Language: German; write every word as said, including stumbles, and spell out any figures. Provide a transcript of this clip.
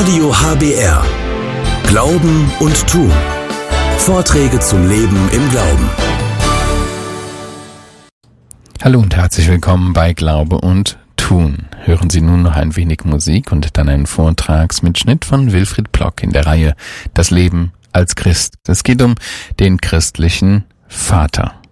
Radio H B R. Glauben und Tun. Vorträge zum Leben im Glauben. Hallo und herzlich willkommen bei Glaube und Tun. Hören Sie nun noch ein wenig Musik und dann einen Vortragsmitschnitt von Wilfried Plock in der Reihe Das Leben als Christ. Es geht um den christlichen Vater.